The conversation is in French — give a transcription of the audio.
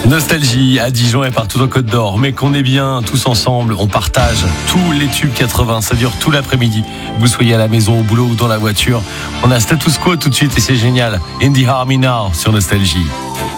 Nostalgie à Dijon et partout en Côte d'Or. Mais qu'on est bien tous ensemble, on partage tous les tubes 80. Ça dure tout l'après-midi. Que vous soyez à la maison, au boulot ou dans la voiture. On a Status Quo tout de suite et c'est génial. In the Army Now sur Nostalgie.